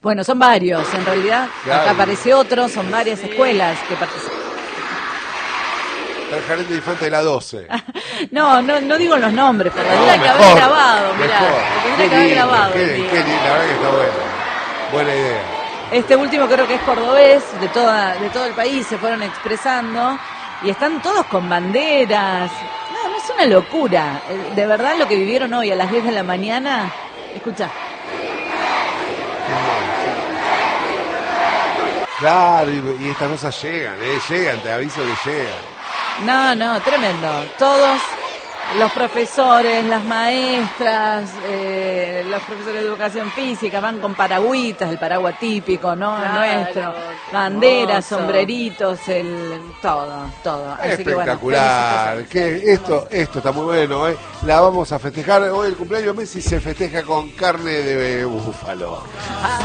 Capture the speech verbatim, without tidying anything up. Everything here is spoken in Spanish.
Bueno, son varios, en realidad. Claro. Acá aparece otro, son varias escuelas que participan. El jardín de infantes de la doce. No, no, no digo los nombres, pero No, tendría que haber mejor, grabado, mirá. mejor. Lo tendría Qué que haber lindo, grabado. qué- el día. qué lindo, la verdad que está bueno. Buena idea. Este último creo que es cordobés, de toda, de todo el país se fueron expresando y están todos con banderas. No, no es una locura. Eh, De verdad lo que vivieron hoy a las diez de la mañana, escucha. Claro, y, y estas cosas llegan, ¿eh? Llegan, te aviso que llegan. No, no, tremendo. Todos los profesores, las maestras, eh, los profesores de educación física van con paragüitas, el paraguas típico, ¿no? Claro, Nuestro. Banderas, hermoso. sombreritos, el todo, todo. Así que, bueno, Espectacular, felicitaciones. que esto, esto está muy bueno, ¿eh? La vamos a festejar, hoy el cumpleaños Messi se festeja con carne de búfalo.